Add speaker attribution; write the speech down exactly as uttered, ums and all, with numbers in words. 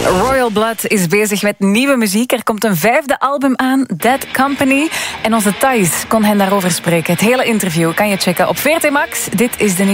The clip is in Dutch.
Speaker 1: Royal Blood is bezig met nieuwe muziek. Er komt een vijfde album aan, Dead Company. En onze Thijs kon hen daarover spreken. Het hele interview kan je checken op V R T Max. Dit is de